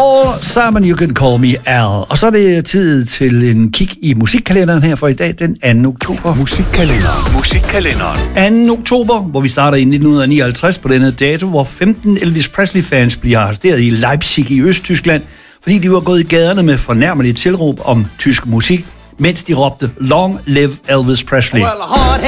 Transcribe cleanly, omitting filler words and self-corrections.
All sammen, you can call me Al. Og så er det tid til en kig i musikkalenderen her for i dag, den 2. oktober. Musikkalenderen. 2. oktober, hvor vi starter i 1959 på denne dato, hvor 15 Elvis Presley-fans bliver arresteret i Leipzig i Østtyskland, fordi de var gået i gaderne med fornærmelige tilråb om tysk musik, mens de råbte Long Live Elvis Presley.